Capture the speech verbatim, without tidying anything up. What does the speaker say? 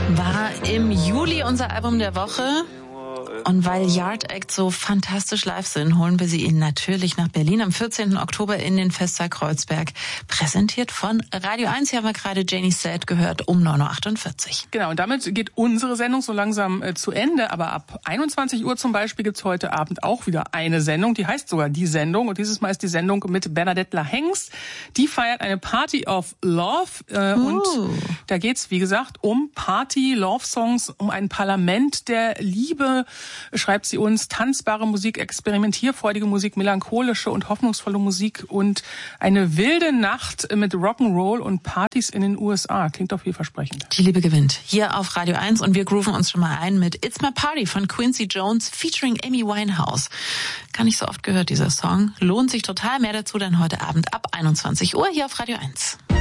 War im Juli unser Album der Woche. Und weil Yard Act so fantastisch live sind, holen wir sie Ihnen natürlich nach Berlin am vierzehnten Oktober in den Festsaal Kreuzberg. Präsentiert von Radio eins. Hier haben wir gerade Janie Sad gehört um neun Uhr achtundvierzig. Genau, und damit geht unsere Sendung so langsam äh, zu Ende. Aber ab einundzwanzig Uhr zum Beispiel gibt's heute Abend auch wieder eine Sendung. Die heißt sogar Die Sendung. Und dieses Mal ist die Sendung mit Bernadette Lahengst. Die feiert eine Party of Love. Äh, uh. Und da geht's, wie gesagt, um Party, Love-Songs, um ein Parlament der Liebe, schreibt sie uns, tanzbare Musik, experimentierfreudige Musik, melancholische und hoffnungsvolle Musik und eine wilde Nacht mit Rock'n'Roll und Partys in den U S A. Klingt doch vielversprechend. Die Liebe gewinnt. Hier auf Radio eins und wir grooven uns schon mal ein mit It's My Party von Quincy Jones featuring Amy Winehouse. Gar nicht so oft gehört, dieser Song. Lohnt sich total. Mehr dazu dann heute Abend ab einundzwanzig Uhr hier auf Radio eins.